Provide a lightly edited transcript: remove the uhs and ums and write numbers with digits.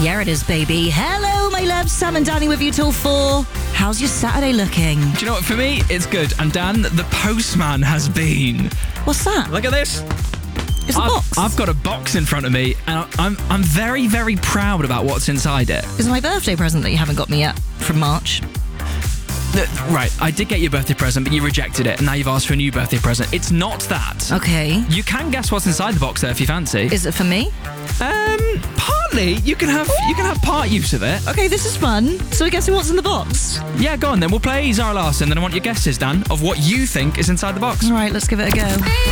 Yeah, it is, baby. Hello, my loves. Sam and Danny with you till 4. How's your Saturday looking? Do you know what? For me, it's good. And Dan, the postman has been. What's that? Look at this. It's a box. I've got a box in front of me, and I'm very, very proud about what's inside it. Is it my birthday present that you haven't got me yet from March? Right, I did get your birthday present, but you rejected it, and now you've asked for a new birthday present. It's not that. Okay. You can guess what's inside the box there if you fancy. Is it for me? Partly. You can have part use of it. Okay, this is fun. So we're guessing what's in the box? Yeah, go on then. We'll play Zara Larsson, then I want your guesses, Dan, of what you think is inside the box. All right, let's give it a go.